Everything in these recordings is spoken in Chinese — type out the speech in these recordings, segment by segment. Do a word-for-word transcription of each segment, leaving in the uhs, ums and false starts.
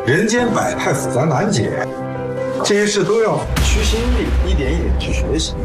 人间百态复杂难解，这些事都要虚心力，一点一点去学习。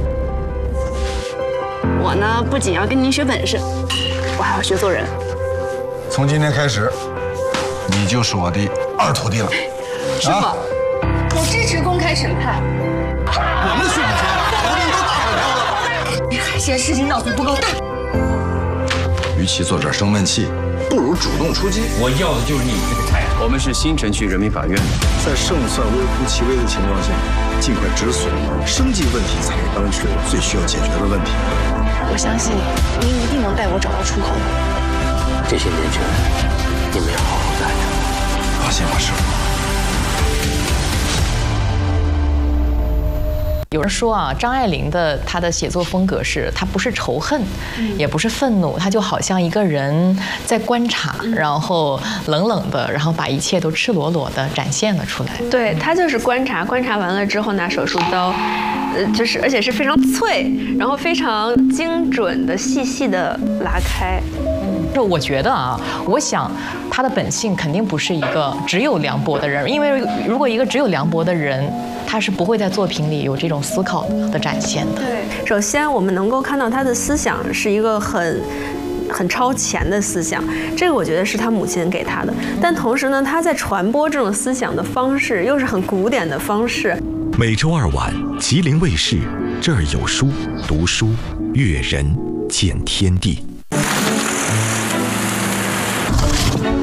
我呢，不仅要跟您学本事，我还要学做人。 从今天开始，你就是我的二徒弟了。 师傅，啊、 我支持公开审判。 我们选择我们都打了。 别看现在事情闹得不够大， 与其坐这儿生闷气，不如主动出击。 我要的就是你这个态度。我们是新城区人民法院的， 在胜算微乎其微的情况下，尽快止损，生计问题才是当时最需要解决的问题。 我相信您一定能带我找到出口。 这些年轻人，你们要好好干着。 放心吧，师傅。 有人说啊，张爱玲的她的写作风格是，她不是仇恨，嗯、也不是愤怒，她就好像一个人在观察，嗯、然后冷冷的，然后把一切都赤裸裸的展现了出来。 对，她就是观察，观察完了之后拿手术刀，呃，就是而且是非常脆，然后非常精准的、细细的拉开。 就我觉得啊，我想他的本性肯定不是一个只有凉薄的人，因为如果一个只有凉薄的人，他是不会在作品里有这种思考的展现的。 对，首先我们能够看到他的思想是一个很很超前的思想，这个我觉得是他母亲给他的。但同时呢，他在传播这种思想的方式又是很古典的方式。 每周二晚，吉林卫视《这儿有书》，读书阅人见天地。